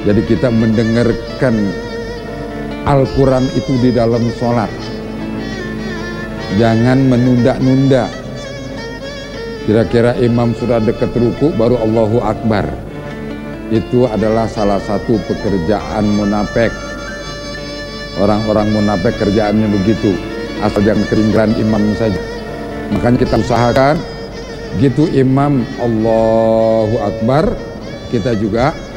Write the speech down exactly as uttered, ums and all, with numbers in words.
Jadi kita mendengarkan Al-Quran itu di dalam sholat. Jangan menunda-nunda. Kira-kira imam sudah dekat ruku baru Allahu Akbar. Itu adalah salah satu pekerjaan munafik. Orang-orang munafik kerjaannya begitu, asal jangan ketinggalan imam saja. Makanya kita usahakan gitu imam Allahu Akbar, kita juga